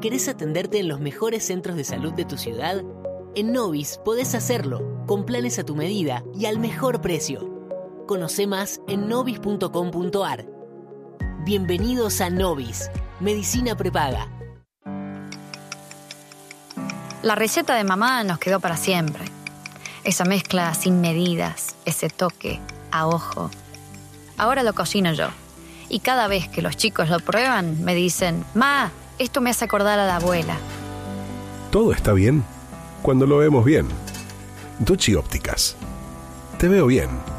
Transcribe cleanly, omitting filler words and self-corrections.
¿Querés atenderte en los mejores centros de salud de tu ciudad? En Novis podés hacerlo, con planes a tu medida y al mejor precio. Conoce más en novis.com.ar. Bienvenidos a Novis, Medicina Prepaga. La receta de mamá nos quedó para siempre. Esa mezcla sin medidas, ese toque a ojo. Ahora lo cocino yo. Y cada vez que los chicos lo prueban, me dicen: «Ma, esto me hace acordar a la abuela». Todo está bien cuando lo vemos bien. Ducci Ópticas. Te veo bien.